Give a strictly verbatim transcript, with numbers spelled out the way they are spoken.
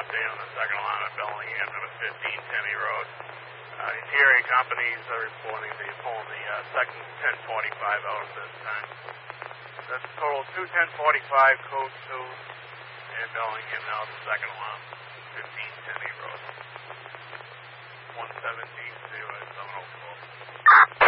update on the second alarm at Bellingham, number fifteen, Tenney Road. Uh, interior companies are reporting they're pulling the uh, second ten forty-five out at this time. That's total two ten forty-five, code two, and Bellingham now the second alarm, fifteen